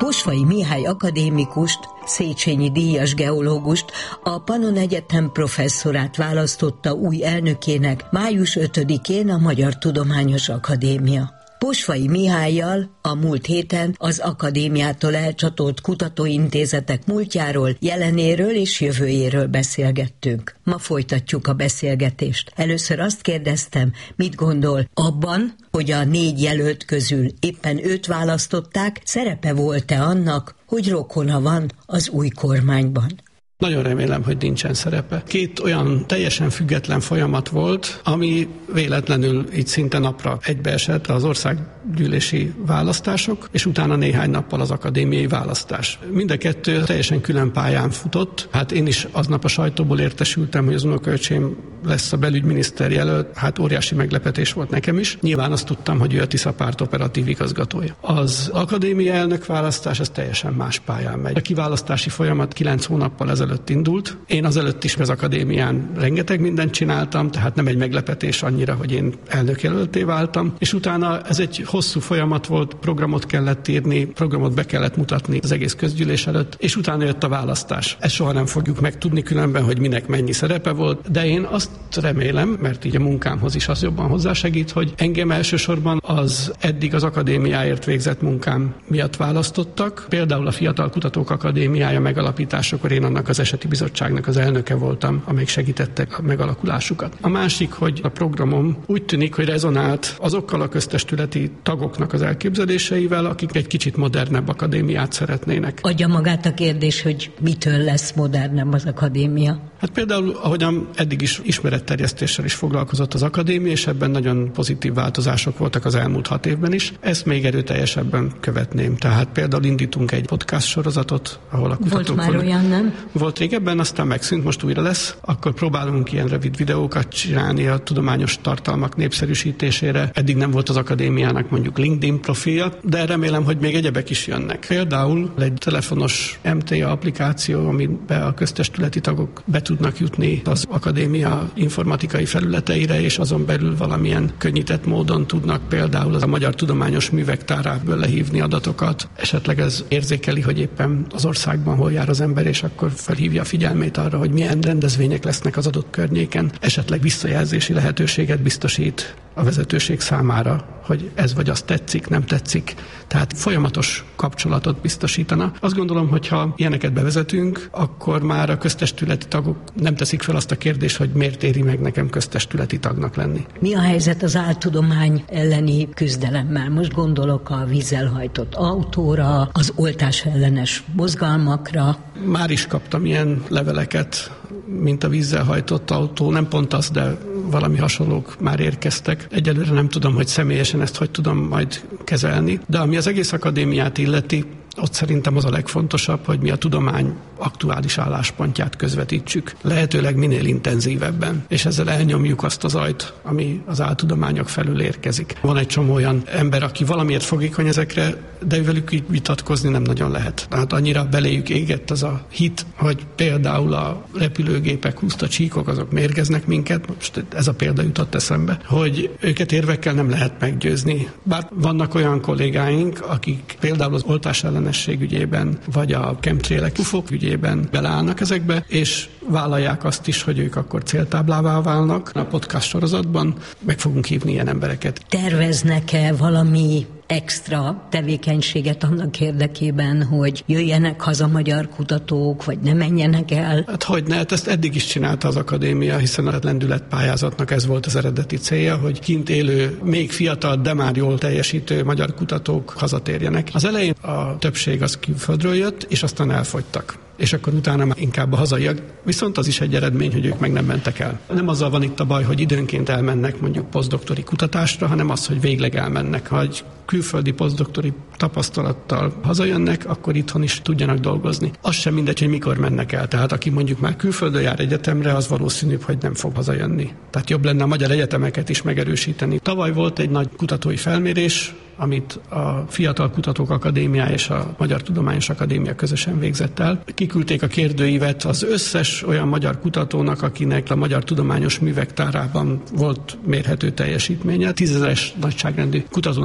Posvay Mihály akadémikust, Széchenyi díjas geológust, a Pannon Egyetem professzorát választotta új elnökének május 5-én a Magyar Tudományos Akadémia. Posvay Mihállyal a múlt héten az akadémiától elcsatolt kutatóintézetek múltjáról, jelenéről és jövőjéről beszélgettünk. Ma folytatjuk a beszélgetést. Először azt kérdeztem, mit gondol abban, hogy a 4 jelölt közül éppen 5 választották, szerepe volt-e annak, hogy rokona van az új kormányban? Nagyon remélem, hogy nincsen szerepe. 2 olyan teljesen független folyamat volt, ami véletlenül így szinte napra egybeesett, az országgyűlési választások, és utána néhány nappal az akadémiai választás. Mind a 2 teljesen külön pályán futott. Hát én is aznap a sajtóból értesültem, hogy az unokaöcsém lesz a belügyminiszter jelölt. Hát óriási meglepetés volt nekem is. Nyilván azt tudtam, hogy ő a Tisza párt operatív igazgatója. Az akadémia elnök választás az teljesen más pályán megy. A kiválasztási folyamat 9 hónappal ezelőtt indult. Én azelőtt is az akadémián rengeteg mindent csináltam, tehát nem egy meglepetés annyira, hogy én elnökjelölté váltam, és utána ez egy hosszú folyamat volt, programot kellett írni, programot be kellett mutatni az egész közgyűlés előtt, és utána jött a választás. Ezt soha nem fogjuk megtudni különben, hogy minek mennyi szerepe volt, de én azt remélem, mert így a munkámhoz is az jobban hozzásegít, hogy engem elsősorban az eddig az akadémiáért végzett munkám miatt választottak. Például a Fiatal Kutatók Akadémiája megalapításakor én annak az eseti bizottságnak az elnöke voltam, amelyik segítette a megalakulásukat. A másik, hogy a programom úgy tűnik, hogy rezonált azokkal a köztestületi tagoknak az elképzeléseivel, akik egy kicsit modernebb akadémiát szeretnének. Adja magát a kérdés, hogy mitől lesz modernebb az akadémia? Hát például, ahogyan eddig is ismeretterjesztéssel is foglalkozott az akadémia, és ebben nagyon pozitív változások voltak az elmúlt 6 évben is. Ezt még erőteljesebben követném. Tehát például indítunk egy podcast sorozatot, ahol a kutatók... Volt már olyan, nem? Volt régebben, aztán megszűnt, most újra lesz. Akkor próbálunk ilyen rövid videókat csinálni a tudományos tartalmak népszerűsítésére. Eddig nem volt az akadémiának mondjuk LinkedIn profilja, de remélem, hogy még egyebek is jönnek. Például egy telefonos MTA applikáció, amiben a köztestületi tagok be tudnak jutni az akadémia informatikai felületeire, és azon belül valamilyen könnyített módon tudnak például a Magyar Tudományos Művek tárából lehívni adatokat. Esetleg ez érzékeli, hogy éppen az országban hol jár az ember, és akkor felhívja a figyelmét arra, hogy milyen rendezvények lesznek az adott környéken. Esetleg visszajelzési lehetőséget biztosít a vezetőség számára, hogy ez vagy az tetszik, nem tetszik. Tehát folyamatos kapcsolatot biztosítana. Azt gondolom, hogy ha ilyeneket bevezetünk, akkor már a köztestületi tagok nem teszik fel azt a kérdést, hogy miért éri meg nekem köztestületi tagnak lenni. Mi a helyzet az áltudomány elleni küzdelemmel? Most gondolok a vízzel hajtott autóra, az oltás ellenes mozgalmakra. Már is kaptam ilyen leveleket, mint a vízzel hajtott autó. Nem pont az, de valami hasonlók már érkeztek. Egyelőre nem tudom, hogy személyesen ezt hogy tudom majd kezelni. De ami az egész akadémiát illeti, ott szerintem az a legfontosabb, hogy mi a tudomány aktuális álláspontját közvetítsük. Lehetőleg minél intenzívebben, és ezzel elnyomjuk azt az ajt, ami az áltudományok felül érkezik. Van egy csomó olyan ember, aki valamiért fogékony ezekre, de velük így vitatkozni nem nagyon lehet. Tehát annyira beléjük égett az a hit, hogy például a repülőgépek, csíkok, azok mérgeznek minket. Most ez a példa jutott eszembe, hogy őket érvekkel nem lehet meggyőzni. Bár vannak olyan kollégáink, akik például az oltás ellenesség ügyében, vagy a chemtrailek, UFO-k ügyében beleállnak ezekbe, és vállalják azt is, hogy ők akkor céltáblává válnak. A podcast sorozatban meg fogunk hívni ilyen embereket. Terveznek-e valami extra tevékenységet annak érdekében, hogy jöjjenek haza magyar kutatók, vagy ne menjenek el? Hát hogyne, hát ezt eddig is csinálta az akadémia, hiszen a lendületpályázatnak ez volt az eredeti célja, hogy kint élő, még fiatal, de már jól teljesítő magyar kutatók hazatérjenek. Az elején a többség az külföldről jött, és aztán elfogytak. És akkor utána már inkább a hazaiak. Viszont az is egy eredmény, hogy ők meg nem mentek el. Nem azzal van itt a baj, hogy időnként elmennek mondjuk posztdoktori kutatásra, hanem az, hogy végleg elmennek. Ha egy külföldi posztdoktori tapasztalattal hazajönnek, akkor itthon is tudjanak dolgozni. Az sem mindegy, hogy mikor mennek el. Tehát aki mondjuk már külföldön jár egyetemre, az valószínűbb, hogy nem fog hazajönni. Tehát jobb lenne a magyar egyetemeket is megerősíteni. Tavaly volt egy nagy kutatói felmérés, amit a Fiatal Kutatók Akadémiája és a Magyar Tudományos Akadémia közösen végzett el. Kiküldték a kérdőívet az összes olyan magyar kutatónak, akinek a Magyar Tudományos Művek tárában volt mérhető teljesítménye. 10 000-es nagyságrendű kutatónak kiküldték,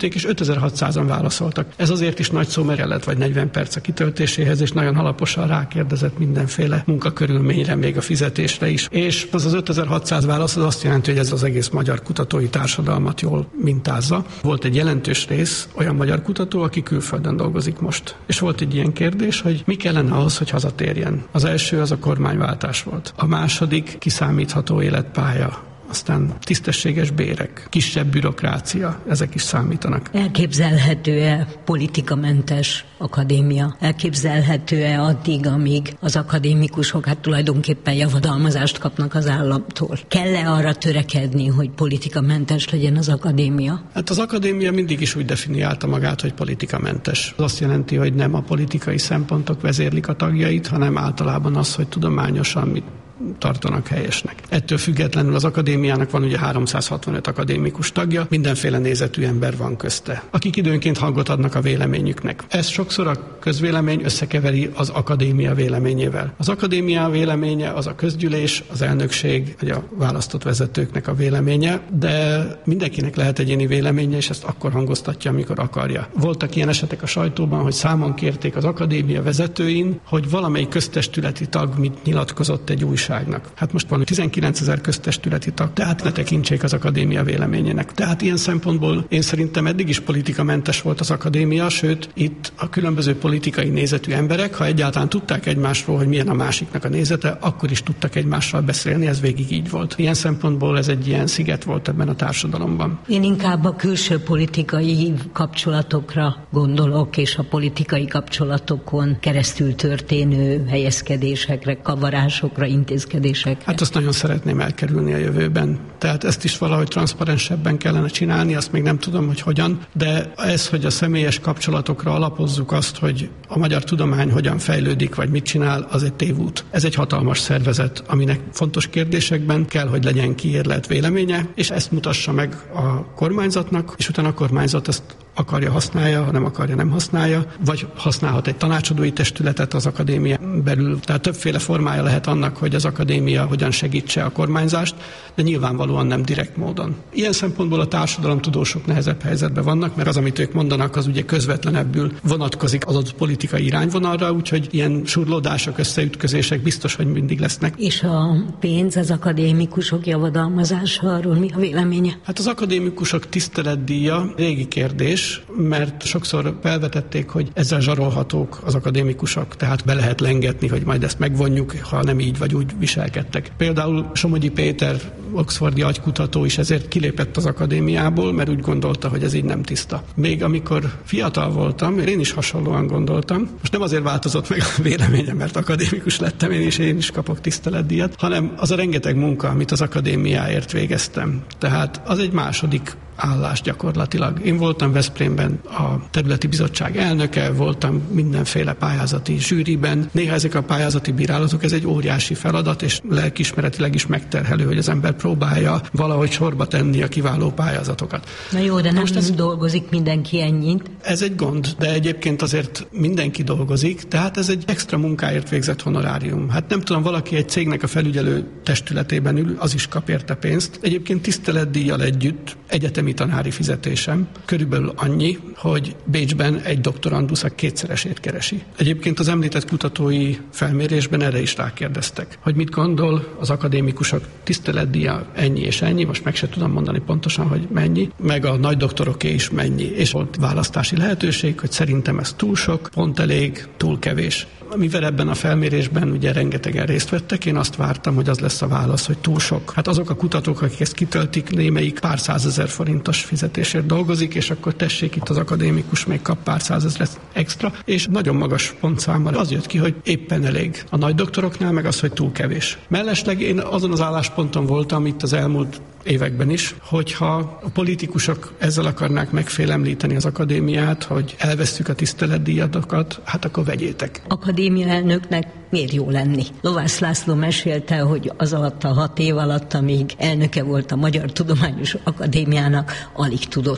kitöltötték, és 5600-an válaszoltak. Ez azért is nagy szó, mert el lett vagy 40 perc a kitöltéséhez, és nagyon alaposan rákérdezett mindenféle munkakörülményre, még a fizetésre is. És az 5600 válasz az azt jelenti, hogy ez az egész magyar kutatói társadalmat jól mintázza. Volt egy jelentős rész olyan magyar kutató, aki külföldön dolgozik most. És volt egy ilyen kérdés, hogy mi kellene ahhoz, hogy hazatérjen. Az első az a kormányváltás volt. A második kiszámítható életpálya. Aztán tisztességes bérek, kisebb bürokrácia, ezek is számítanak. Elképzelhető-e politikamentes akadémia? Elképzelhető-e addig, amíg az akadémikusok hát tulajdonképpen javadalmazást kapnak az államtól? Kell-e arra törekedni, hogy politikamentes legyen az akadémia? Hát az akadémia mindig is úgy definiálta magát, hogy politikamentes. Az azt jelenti, hogy nem a politikai szempontok vezérlik a tagjait, hanem általában az, hogy tudományosan mit tartanak helyesnek. Ettől függetlenül az akadémiának van ugye 365 akadémikus tagja, mindenféle nézetű ember van közte, akik időnként hangot adnak a véleményüknek. Ez sokszor a közvélemény összekeveri az akadémia véleményével. Az akadémia véleménye az a közgyűlés, az elnökség, vagy a választott vezetőknek a véleménye, de mindenkinek lehet egyéni véleménye, és ezt akkor hangoztatja, amikor akarja. Voltak ilyen esetek a sajtóban, hogy számon kérték az akadémia vezetőin, hogy valamelyik köztestületi tag mit nyilatkozott egy újságnak. Hát most van 19 000 köztestületi tag, tehát ne tekintsék az akadémia véleményének. Tehát ilyen szempontból én szerintem eddig is politikamentes volt az akadémia, sőt, itt a különböző politikai nézetű emberek, ha egyáltalán tudták egymásról, hogy milyen a másiknak a nézete, akkor is tudtak egymással beszélni, ez végig így volt. Ilyen szempontból ez egy ilyen sziget volt ebben a társadalomban. Én inkább a külső politikai kapcsolatokra gondolok, és a politikai kapcsolatokon keresztül történő helyezkedésekre, kavarásokra, intézkedésekre. Hát azt nagyon szeretném elkerülni a jövőben. Tehát ezt is valahogy transzparensebben kellene csinálni, azt még nem tudom, hogy hogyan, de ez, hogy a személyes kapcsolatokra alapozzuk azt, hogy a magyar tudomány hogyan fejlődik, vagy mit csinál, az egy tévút. Ez egy hatalmas szervezet, aminek fontos kérdésekben kell, hogy legyen kiérlelt véleménye, és ezt mutassa meg a kormányzatnak, és utána a kormányzat ezt akarja, használja, ha nem akarja, nem használja, vagy használhat egy tanácsadói testületet az akadémia belül. Tehát többféle formája lehet annak, hogy az akadémia hogyan segítse a kormányzást, de nyilvánvalóan nem direkt módon. Ilyen szempontból a társadalomtudósok nehezebb helyzetben vannak, mert az, amit ők mondanak, az ugye közvetlenebbül vonatkozik az adott politikai irányvonalra, úgyhogy ilyen surlódások, összeütközések biztos, hogy mindig lesznek. És a pénz, az akadémikusok javadalmazása, arról mi a véleménye? Hát az akadémikusok tiszteletdíja régi kérdés, mert sokszor felvetették, hogy ezzel zsarolhatók az akadémikusok, tehát be lehet lengetni, hogy majd ezt megvonjuk, ha nem így vagy úgy viselkedtek. Például Somogyi Péter, oxfordi agykutató is ezért kilépett az akadémiából, mert úgy gondolta, hogy ez így nem tiszta. Még amikor fiatal voltam, én is hasonlóan gondoltam. Most nem azért változott meg a véleményem, mert akadémikus lettem, én is kapok tiszteletdíjat, hanem az a rengeteg munka, amit az akadémiáért végeztem. Tehát az egy második állás gyakorlatilag. Én voltam Veszprémben a területi bizottság elnöke, voltam mindenféle pályázati zsűriben. Néha ezek a pályázati bírálatok, ez egy óriási feladat, és lelkiismeretileg is megterhelő, hogy az ember próbálja valahogy sorba tenni a kiváló pályázatokat. Na jó, de nem dolgozik mindenki ennyit. Ez egy gond, de egyébként azért mindenki dolgozik, tehát ez egy extra munkáért végzett honorárium. Hát nem tudom, valaki egy cégnek a felügyelő testületében ül, az is kap érte pénzt. Egyébként tiszteletdíjjal együtt egyetemi tanári fizetésem körülbelül annyi, hogy Bécsben egy doktorandusz a kétszeresét keresi. Egyébként az említett kutatói felmérésben erre is rákérdeztek, hogy mit gondol az akadémikusok tiszteletdíja ennyi és ennyi, most meg se tudom mondani pontosan, hogy mennyi, meg a nagy doktoroké is mennyi. És volt választási lehetőség, hogy szerintem ez túl sok, pont elég, túl kevés. Mivel ebben a felmérésben ugye rengetegen részt vettek, én azt vártam, hogy az lesz a válasz, hogy túl sok. Hát azok a kutatók, akik ezt kitöltik, némelyik pár százezer forintos fizetésért dolgozik, és akkor tessék, itt az akadémikus még kap pár százezret extra, és nagyon magas pontszámmal az jött ki, hogy éppen elég. A nagy doktoroknál meg az, hogy túl kevés. Mellesleg én azon az állásponton voltam itt az elmúlt években is, hogyha a politikusok ezzel akarnák megfélemlíteni az akadémiát, hogy elvesszük a tiszteletdíjatokat, hát akkor vegyétek. Akadémia elnöknek miért jó lenni? Lovász László mesélte, hogy az alatt a 6 év alatt, amíg elnöke volt a Magyar Tudományos Akadémiának, alig tudott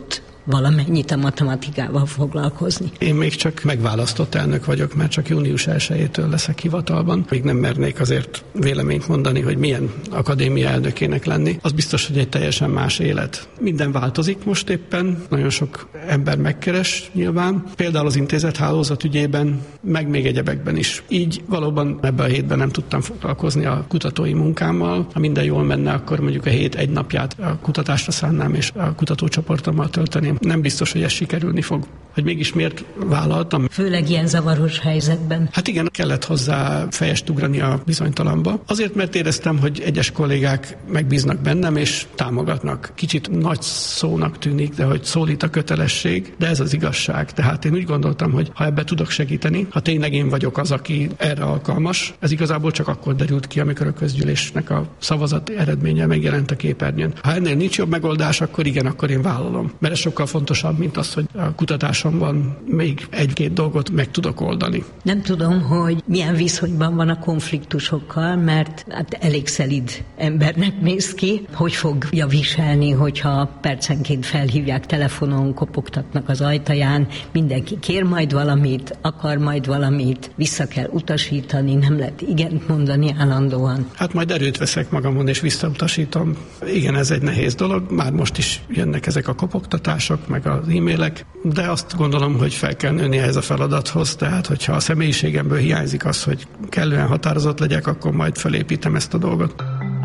valamennyit a matematikával foglalkozni. Én még csak megválasztott elnök vagyok, mert csak június 1-től leszek hivatalban. Még nem mernék azért véleményt mondani, hogy milyen akadémia elnökének lenni. Az biztos, hogy egy teljesen más élet. Minden változik most éppen, nagyon sok ember megkeres nyilván. Például az intézet hálózat ügyében, meg még egyebekben is. Így valóban ebben a hétben nem tudtam foglalkozni a kutatói munkámmal. Ha minden jól menne, akkor mondjuk a hét egy napját a kutatásra szánnám és a kutatócsoportommal tölteném. Nem biztos, hogy ez sikerülni fog. Hogy mégis miért vállaltam. Főleg ilyen zavaros helyzetben. Hát igen, kellett hozzá fejest ugrani a bizonytalanba. Azért, mert éreztem, hogy egyes kollégák megbíznak bennem és támogatnak. Kicsit nagy szónak tűnik, de hogy szólít a kötelesség, de ez az igazság. Tehát én úgy gondoltam, hogy ha ebbe tudok segíteni, ha tényleg én vagyok az, aki erre alkalmas, ez igazából csak akkor derült ki, amikor a közgyűlésnek a szavazati eredménye megjelent a képernyőn. Ha ennél nincs jobb megoldás, akkor igen, akkor én vállalom. Mert ez sokkal fontosabb, mint az, hogy a kutatásomban még egy-két dolgot meg tudok oldani. Nem tudom, hogy milyen viszonyban van a konfliktusokkal, mert hát elég szelíd embernek néz ki. Hogy fogja viselni, hogyha percenként felhívják telefonon, kopogtatnak az ajtaján, mindenki kér majd valamit, akar majd valamit, vissza kell utasítani, nem lehet igent mondani állandóan. Hát majd erőt veszek magamon és visszautasítom. Igen, ez egy nehéz dolog, már most is jönnek ezek a kopogtatások, meg az e-mailek, de azt gondolom, hogy fel kell nőni ehhez a feladathoz, tehát hogyha a személyiségemből hiányzik az, hogy kellően határozott legyek, akkor majd felépítem ezt a dolgot.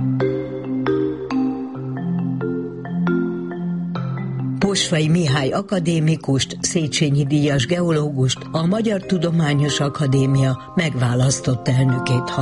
Posvay Mihály akadémikust, Széchenyi díjas geológust, a Magyar Tudományos Akadémia megválasztott elnökét